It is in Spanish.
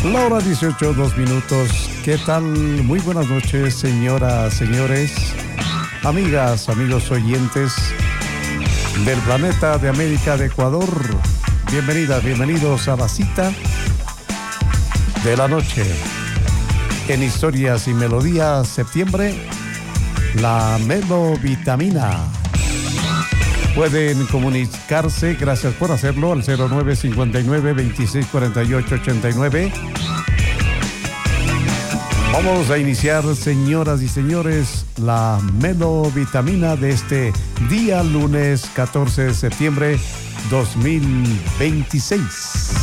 La hora 18, 2 minutos. ¿Qué tal? Muy buenas noches, señoras, señores, amigas, amigos oyentes del planeta de América de Ecuador. Bienvenidas, bienvenidos a la cita de la noche. En Historias y Melodías, septiembre, la Melovitamina. Pueden comunicarse, gracias por hacerlo, al 0959-2648-89. Vamos a iniciar, señoras y señores, la Melovitamina de este día lunes 14 de septiembre 2026.